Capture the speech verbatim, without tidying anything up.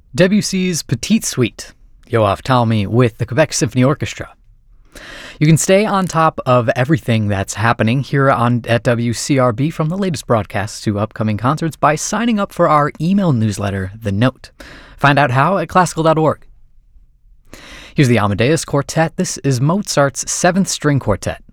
Debussy's Petite Suite, Yoav Talmy with the Quebec Symphony Orchestra. You can stay on top of everything that's happening here on at W C R B, from the latest broadcasts to upcoming concerts, by signing up for our email newsletter, The Note. Find out how at classical dot org. Here's the Amadeus Quartet. This is Mozart's Seventh String Quartet,